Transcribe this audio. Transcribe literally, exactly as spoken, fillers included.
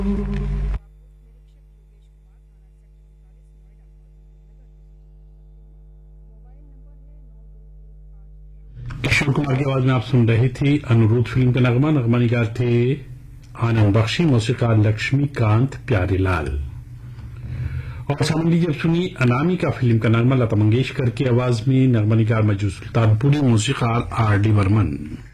किशोर कुमार की आवाज में आप सुन रहे थे अनुरोध फिल्म का नगमा। नगमा निगार थे आनंद बख्शी, मौसीकार लक्ष्मीकांत प्यारेलाल। और सामने लीजिए अब सुनी अनामिका फिल्म का नगमा लता मंगेशकर की आवाज में। नगमा निगार मजू सुल्तानपुरी, मौसीकार आर डी बर्मन।